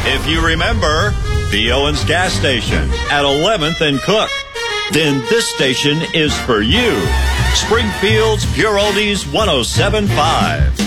If you remember, the Owens gas station at 11th and Cook, then this station is for you. Springfield's Pure Oldies 107.5.